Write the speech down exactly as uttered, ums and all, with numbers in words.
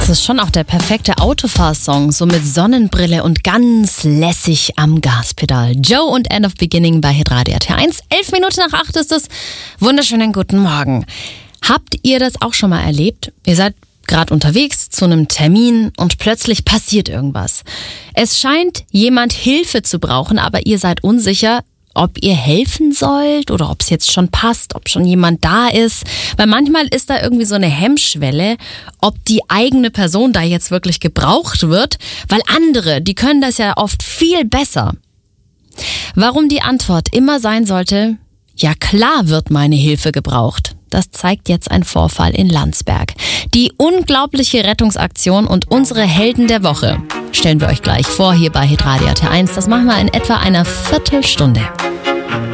ist schon auch der perfekte Autofahrsong, so mit Sonnenbrille und ganz lässig am Gaspedal. Joe und End of Beginning bei Hitradio T eins. Elf Minuten nach acht ist es. Wunderschönen guten Morgen. Habt ihr das auch schon mal erlebt? Ihr seid gerade unterwegs zu einem Termin und plötzlich passiert irgendwas. Es scheint jemand Hilfe zu brauchen, aber ihr seid unsicher, ob ihr helfen sollt oder ob es jetzt schon passt, ob schon jemand da ist. Weil manchmal ist da irgendwie so eine Hemmschwelle, ob die eigene Person da jetzt wirklich gebraucht wird, weil andere, die können das ja oft viel besser. Warum die Antwort immer sein sollte, ja klar wird meine Hilfe gebraucht. Das zeigt jetzt ein Vorfall in Landsberg. Die unglaubliche Rettungsaktion und unsere Helden der Woche stellen wir euch gleich vor hier bei Hitradio T eins. Das machen wir in etwa einer Viertelstunde.